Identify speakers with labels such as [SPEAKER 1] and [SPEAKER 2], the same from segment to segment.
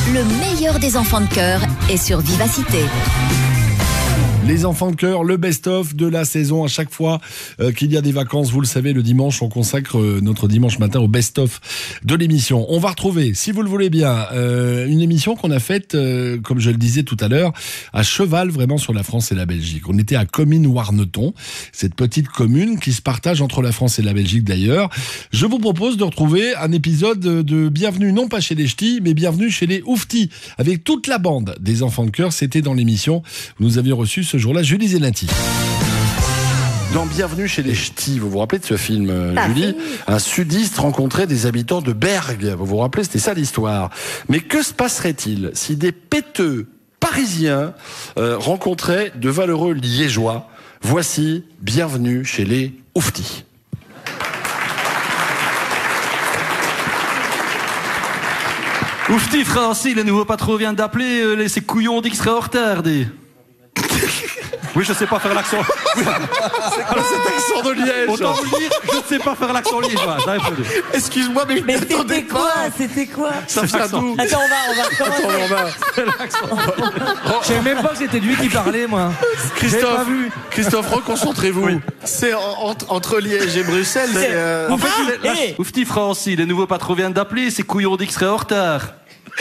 [SPEAKER 1] Le meilleur des enfants de cœur est sur Vivacité.
[SPEAKER 2] Les enfants de cœur, le best-of de la saison. À chaque fois qu'il y a des vacances, vous le savez, le dimanche, on consacre notre dimanche matin au best-of de l'émission. On va retrouver, si vous le voulez bien, une émission qu'on a faite, comme je le disais tout à l'heure, à cheval vraiment sur la France et la Belgique. On était à Comines-Warneton, cette petite commune qui se partage entre la France et la Belgique d'ailleurs. Je vous propose de retrouver un épisode de Bienvenue, non pas chez les Ch'tis, mais Bienvenue chez les Ouftis, avec toute la bande des enfants de cœur. C'était dans l'émission. Nous avions reçu ce jour-là Julie Zelinti. Dans Bienvenue chez les Ch'tis, vous vous rappelez de ce film, Julie ? Un sudiste rencontrait des habitants de Bergue. Vous vous rappelez, c'était ça l'histoire. Mais que se passerait-il si des péteux parisiens rencontraient de valeureux liégeois ? Voici Bienvenue chez les Ouftis.
[SPEAKER 3] Oufti, Francis, le nouveau patron vient d'appeler, ces couillons ont dit qu'ils seraient en retard, dis. Oui, je sais pas faire l'accent.
[SPEAKER 2] C'est quoi cet accent de Liège ?
[SPEAKER 3] Autant vous le dire, je ne sais pas faire l'accent liégeois.
[SPEAKER 2] Excuse-moi, mais je m'attendais pas.
[SPEAKER 4] C'était quoi
[SPEAKER 2] Ça vient d'où ?
[SPEAKER 4] Attends, on va recommencer.
[SPEAKER 3] Je savais même pas que c'était lui qui parlait, moi.
[SPEAKER 2] Christophe, reconcentrez-vous.
[SPEAKER 3] Oui.
[SPEAKER 5] C'est entre Liège et Bruxelles.
[SPEAKER 3] En fait, Oufti, Francis, le nouveau patron vient d'appeler, ces couillons ont dit qu'ils seraient en retard.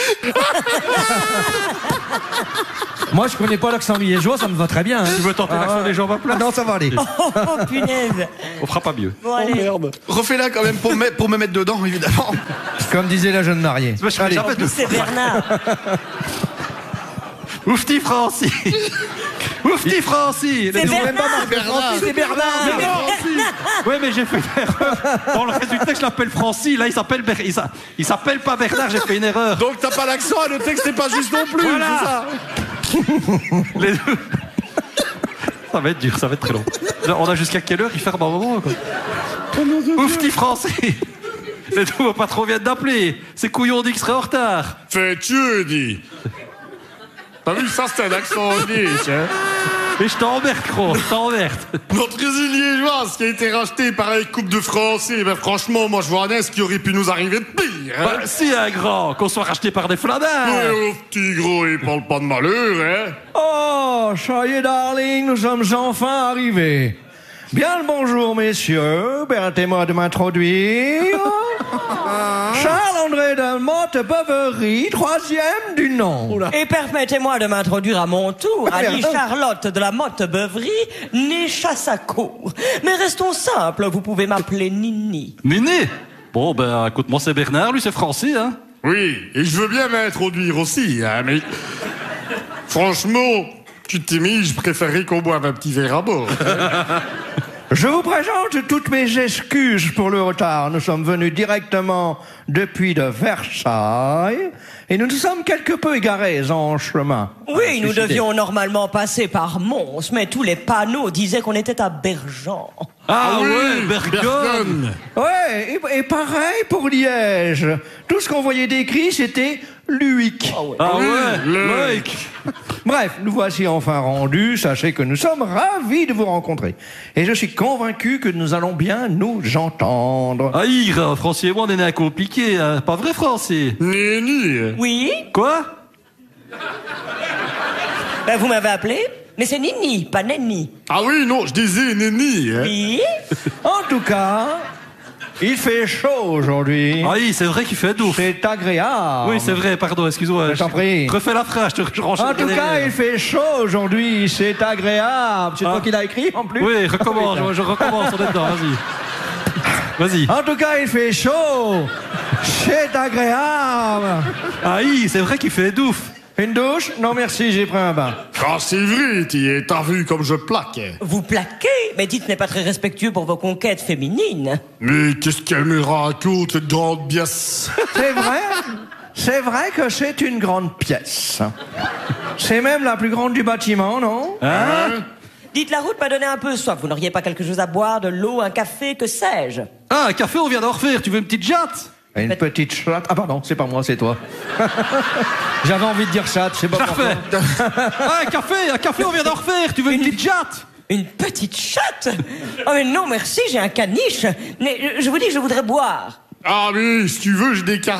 [SPEAKER 6] Moi, je connais pas l'accent liégeois, ça me va très bien. Hein.
[SPEAKER 3] Tu veux tenter l'accent des gens à place ?
[SPEAKER 6] Non, ça va aller.
[SPEAKER 4] Oh, punaise.
[SPEAKER 3] On fera pas mieux.
[SPEAKER 4] Bon, allez.
[SPEAKER 2] Merde.
[SPEAKER 5] Refais-la quand même pour me mettre dedans, évidemment.
[SPEAKER 6] Comme disait la jeune mariée.
[SPEAKER 3] Allez.
[SPEAKER 4] En plus, c'est Bernard.
[SPEAKER 3] Oufti, Francis. Oufti, Francis.
[SPEAKER 4] C'est Bernard.
[SPEAKER 6] C'est Bernard.
[SPEAKER 3] Oui, mais j'ai fait une erreur. Dans le reste du texte, je l'appelle Francis. Là, il s'appelle pas Bernard, j'ai fait une erreur.
[SPEAKER 2] Donc t'as pas l'accent, le texte n'est pas juste non plus,
[SPEAKER 3] Voilà.
[SPEAKER 2] c'est ça ?
[SPEAKER 3] Les deux. Ça va être dur, ça va être très long. On a jusqu'à quelle heure il ferme un moment, quoi. Oufti, Francis. Les nouveaux patrons viennent d'appeler. Ces couillons ont dit qu'ils seraient en retard.
[SPEAKER 2] Fais-tu, dis. T'as vu, ça c'est un accent liège, hein ?
[SPEAKER 3] Et je t'emmerde, gros, je t'emmerde.
[SPEAKER 2] Notre usine liégeoise qui a été rachetée par la Coupe de France, ben franchement, moi je vois un ce qui aurait pu nous arriver de pire, hein ?
[SPEAKER 3] Bah, si, un grand, qu'on soit racheté par des fladards.
[SPEAKER 2] Oh, petit gros, il parle pas de malheur, hein ?
[SPEAKER 6] Oh, ça y est, darling, nous sommes enfin arrivés. Bien le bonjour, messieurs. Permettez-moi de m'introduire. Charles-André de Motte-Beuverie, 3e du nom.
[SPEAKER 4] Et permettez-moi de m'introduire à mon tour, Annie-Charlotte de la Motte-Beuverie, née Chassacourt. Mais restons simples, vous pouvez m'appeler Nini.
[SPEAKER 3] Nini. Bon, ben, écoute, moi c'est Bernard, lui c'est Francis, hein.
[SPEAKER 2] Oui, et je veux bien m'introduire aussi, hein, mais... Franchement, tu t'es mis, je préférerais qu'on boive un petit verre à bord.
[SPEAKER 6] Je vous présente toutes mes excuses pour le retard. Nous sommes venus directement depuis de Versailles et nous nous sommes quelque peu égarés en chemin.
[SPEAKER 4] Oui, nous devions normalement passer par Mons, mais tous les panneaux disaient qu'on était à Bergen.
[SPEAKER 3] Ah ouais, Bergen.
[SPEAKER 6] Ouais, et pareil pour Liège. Tout ce qu'on voyait décrit, c'était Luik.
[SPEAKER 3] Ah ouais, Loïc.
[SPEAKER 6] Bref, nous voici enfin rendus. Sachez que nous sommes ravis de vous rencontrer. Et je suis convaincu que nous allons bien nous entendre.
[SPEAKER 3] Ah, Ira, Francis et moi, on est nés compliqués, hein. Pas vrai, Francis?
[SPEAKER 2] Nini.
[SPEAKER 4] Oui?
[SPEAKER 3] Quoi?
[SPEAKER 4] Ben, vous m'avez appelé? Mais c'est Nini, pas Nenni.
[SPEAKER 2] Ah oui, non, je disais Nini, hein.
[SPEAKER 4] Oui?
[SPEAKER 6] En tout cas, il fait chaud aujourd'hui.
[SPEAKER 3] Ah oui, c'est vrai qu'il fait doux.
[SPEAKER 6] C'est agréable.
[SPEAKER 3] Oui, c'est vrai, pardon, excuse-moi.
[SPEAKER 6] Je t'en prie.
[SPEAKER 3] Refais la phrase, je range.
[SPEAKER 6] En tout cas, il fait chaud aujourd'hui, c'est agréable. C'est toi qui l'as écrit en plus?
[SPEAKER 3] Oui, recommence, je recommence, on est dedans, vas-y.
[SPEAKER 6] En tout cas, il fait chaud, c'est agréable.
[SPEAKER 3] Ah oui, c'est vrai qu'il fait doux.
[SPEAKER 6] Une douche? Non merci, j'ai pris un bain.
[SPEAKER 2] Ah, c'est vrai, t'as vu comme je plaque.
[SPEAKER 4] Vous plaquez? Mais dites, ce n'est pas très respectueux pour vos conquêtes féminines.
[SPEAKER 2] Mais qu'est-ce qu'elle me raconte, cette grande pièce?
[SPEAKER 6] C'est vrai que c'est une grande pièce. C'est même la plus grande du bâtiment, non?
[SPEAKER 2] Hein?
[SPEAKER 4] Dites, la route m'a donné un peu soif. Vous n'auriez pas quelque chose à boire, de l'eau, un café, que sais-je?
[SPEAKER 3] Ah, un café, on vient d'en refaire. Tu veux une petite jatte?
[SPEAKER 6] Une petite chatte. Ah pardon, c'est pas moi, c'est toi. J'avais envie de dire chatte, je sais pas
[SPEAKER 3] Je
[SPEAKER 6] pourquoi.
[SPEAKER 3] refais. Ah, un café, on vient d'en refaire. Tu veux une petite jatte?
[SPEAKER 4] Une petite chatte? Oh mais non, merci, j'ai un caniche. Mais je vous dis que je voudrais boire.
[SPEAKER 2] Ah mais si tu veux, j'ai des caras.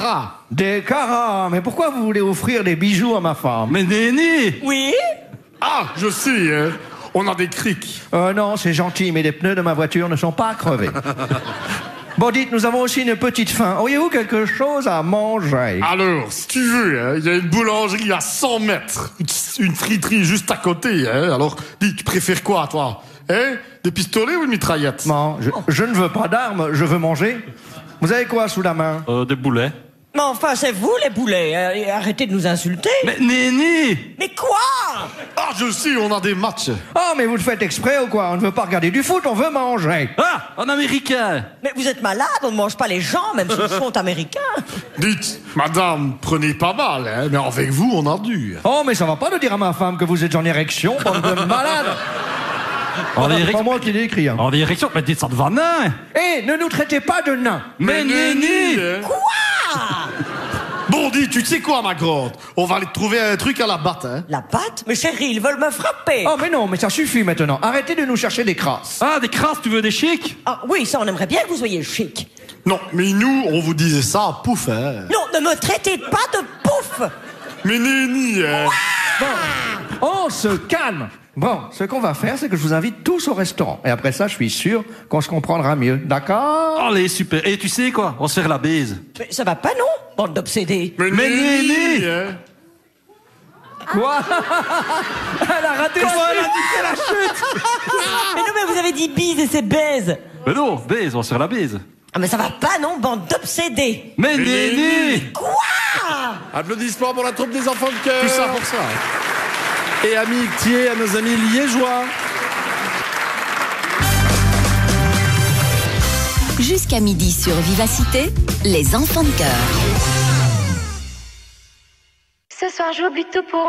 [SPEAKER 6] Des caras. Mais pourquoi vous voulez offrir des bijoux à ma femme?
[SPEAKER 3] Mais Néni!
[SPEAKER 4] Oui?
[SPEAKER 5] Ah, je sais, hein. On a des crics.
[SPEAKER 6] Non, c'est gentil, mais les pneus de ma voiture ne sont pas crevés. Bon, dites, nous avons aussi une petite faim. Auriez-vous quelque chose à manger?
[SPEAKER 5] Alors, si tu veux, hein, il y a une boulangerie à 100 mètres. Une friterie juste à côté, hein. Alors, dis, tu préfères quoi, toi? Hein? Des pistolets ou une mitraillette?
[SPEAKER 6] Non, je ne veux pas d'armes, je veux manger. Vous avez quoi sous la main?
[SPEAKER 3] Des boulets.
[SPEAKER 4] Mais enfin, c'est vous les boulets. Arrêtez de nous insulter.
[SPEAKER 3] Mais Néni!
[SPEAKER 4] Mais quoi?
[SPEAKER 5] Ah, je sais, on a des matchs.
[SPEAKER 6] Oh, mais vous le faites exprès ou quoi? On ne veut pas regarder du foot, on veut manger.
[SPEAKER 3] Ah! En américain!
[SPEAKER 4] Mais vous êtes malade, on ne mange pas les gens, même s'ils sont américains.
[SPEAKER 5] Dites, madame, prenez pas mal, hein, mais avec vous, on a dû.
[SPEAKER 6] Oh, mais ça va pas de dire à ma femme que vous êtes en érection, bande de malades.
[SPEAKER 3] En
[SPEAKER 6] C'est pas
[SPEAKER 3] érection.
[SPEAKER 6] moi qui l'ai écrit. Hein.
[SPEAKER 3] En érection, mais dites ça devant nain!
[SPEAKER 6] Eh, ne nous traitez pas de nains.
[SPEAKER 3] Mais Néni!
[SPEAKER 5] hein.
[SPEAKER 4] Quoi?
[SPEAKER 5] Bon, dis, tu sais quoi, ma grande? On va aller te trouver un truc à la batte, hein.
[SPEAKER 4] La batte? Mais chérie, ils veulent me frapper.
[SPEAKER 6] Oh, mais non, mais ça suffit maintenant. Arrêtez de nous chercher des crasses.
[SPEAKER 3] Ah, des crasses, tu veux des chics?
[SPEAKER 4] Ah oui, ça, on aimerait bien que vous soyez chic.
[SPEAKER 5] Non, mais nous, on vous disait ça, pouf, hein.
[SPEAKER 4] Non, ne me traitez pas de pouf.
[SPEAKER 5] Mais Néni, hein.
[SPEAKER 6] On se calme. Bon, ce qu'on va faire, c'est que je vous invite tous au restaurant. Et après ça, je suis sûr qu'on se comprendra mieux. D'accord?
[SPEAKER 3] Allez, super. Et tu sais quoi? On va se faire la bise.
[SPEAKER 4] Mais ça va pas, non? Bande d'obsédés.
[SPEAKER 3] Mais Néni!
[SPEAKER 5] hein.
[SPEAKER 6] Quoi? Elle a raté la chute.
[SPEAKER 3] la chute!
[SPEAKER 4] Mais non, mais vous avez dit bise et c'est baise.
[SPEAKER 3] Mais non, bise, on va se faire la bise.
[SPEAKER 4] Ah, mais ça va pas, non? Bande d'obsédés.
[SPEAKER 3] Mais Néni!
[SPEAKER 4] Quoi?
[SPEAKER 2] Applaudissements pour la troupe des enfants de cœur.
[SPEAKER 5] Tout ça pour ça.
[SPEAKER 2] Et amitié à nos amis liégeois.
[SPEAKER 1] Jusqu'à midi sur Vivacité, les enfants de cœur.
[SPEAKER 7] Ce soir, j'oublie tout pour